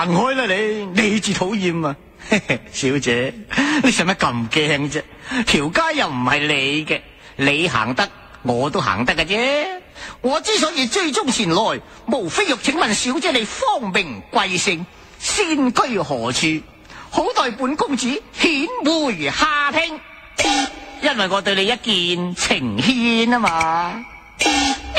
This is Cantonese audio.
行開啦你至討厭啊！小姐，你使乜咁驚啫？條街又唔係你嘅，你行得我都行得嘅啫。我之所以追蹤前來，無非欲請問小姐你芳名貴姓，仙居何處，好待本公子顯回下聽。因為我對你一見情牽啊嘛。